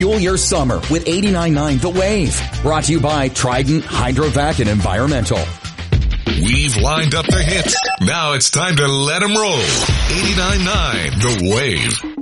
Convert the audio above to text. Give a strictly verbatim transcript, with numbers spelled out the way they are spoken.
Fuel your summer with eighty-nine point nine The Wave. Brought to you by Trident Hydrovac and Environmental. We've lined up the hits. Now it's time to let them roll. eighty-nine point nine The Wave.